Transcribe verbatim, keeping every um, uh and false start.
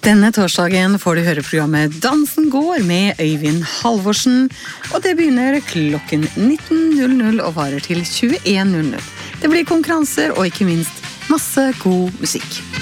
Denne torsdagen får du høre programmet Dansen går med Øyvind Halvorsen, og det begynner klokken nitten null null og varer til tjueen null null. Det blir konkurranser og ikke minst masse god musikk.